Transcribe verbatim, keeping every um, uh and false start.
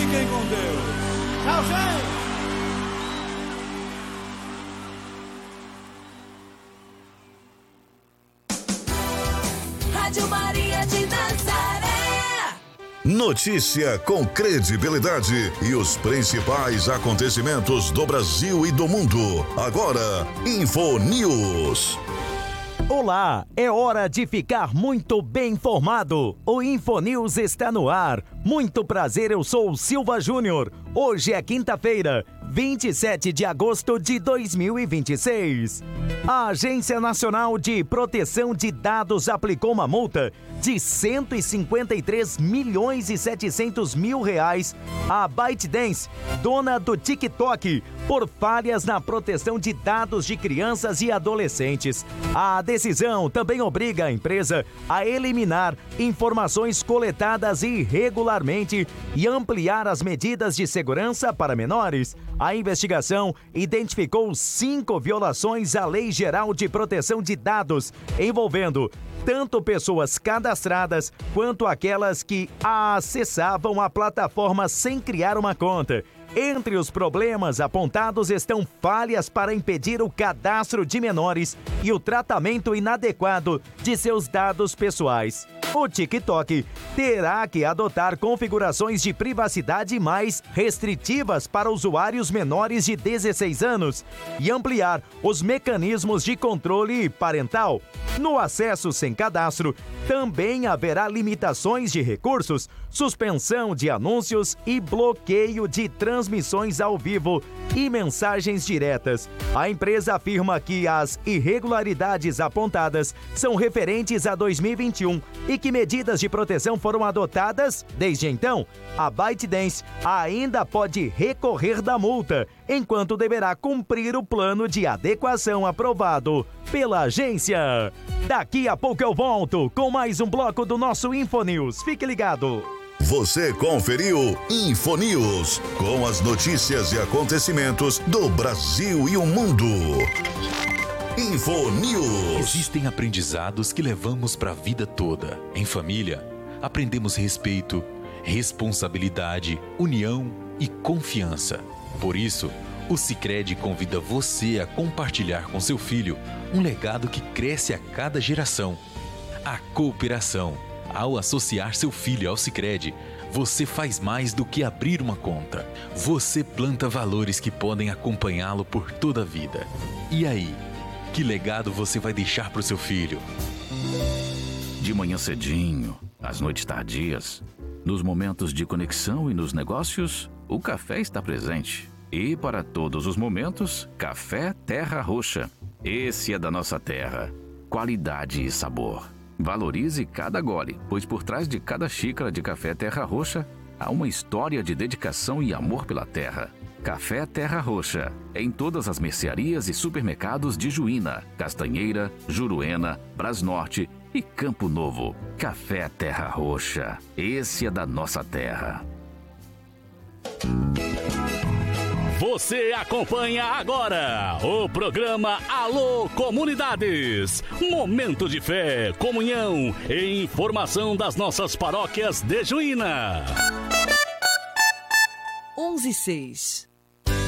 Fiquem com Deus. Tchau, gente. Rádio Maria de Nazaré. Notícia com credibilidade e os principais acontecimentos do Brasil e do mundo. Agora, Info News. Olá, é hora de ficar muito bem informado. O Infonews está no ar. Muito prazer, eu sou o Silva Júnior. Hoje é quinta-feira, vinte e sete de agosto de dois mil e vinte e seis. A Agência Nacional de Proteção de Dados aplicou uma multa de cento e cinquenta e três milhões e setecentos mil reais à ByteDance, dona do TikTok, por falhas na proteção de dados de crianças e adolescentes. A decisão também obriga a empresa a eliminar informações coletadas irregularmente e ampliar as medidas de segurança para menores. A investigação identificou cinco violações à Lei Geral de Proteção de Dados, envolvendo tanto pessoas cadastradas quanto aquelas que acessavam a plataforma sem criar uma conta. Entre os problemas apontados estão falhas para impedir o cadastro de menores e o tratamento inadequado de seus dados pessoais. O TikTok terá que adotar configurações de privacidade mais restritivas para usuários menores de dezesseis anos e ampliar os mecanismos de controle parental. No acesso sem cadastro, também haverá limitações de recursos, suspensão de anúncios e bloqueio de transmissões ao vivo e mensagens diretas. A empresa afirma que as irregularidades apontadas são referentes a dois mil e vinte e um e que medidas de proteção foram adotadas desde então. A ByteDance ainda pode recorrer da multa, enquanto deverá cumprir o plano de adequação aprovado pela agência. Daqui a pouco eu volto com mais um bloco do nosso Infonews. Fique ligado. Você conferiu Infonews, com as notícias e acontecimentos do Brasil e o mundo. Infonews. Existem aprendizados que levamos para a vida toda. Em família, aprendemos respeito, responsabilidade, união e confiança. Por isso, o Sicredi convida você a compartilhar com seu filho um legado que cresce a cada geração. A cooperação. Ao associar seu filho ao Sicredi, você faz mais do que abrir uma conta. Você planta valores que podem acompanhá-lo por toda a vida. E aí, que legado você vai deixar para o seu filho? De manhã cedinho, às noites tardias, nos momentos de conexão e nos negócios, o café está presente. E para todos os momentos, Café Terra Roxa. Esse é da nossa terra. Qualidade e sabor. Valorize cada gole, pois por trás de cada xícara de café Terra Roxa há uma história de dedicação e amor pela terra. Café Terra Roxa, em todas as mercearias e supermercados de Juína, Castanheira, Juruena, Brasnorte e Campo Novo. Café Terra Roxa, esse é da nossa terra. Você acompanha agora o programa Alô Comunidades. Momento de fé, comunhão e informação das nossas paróquias de Juína. onze e seis.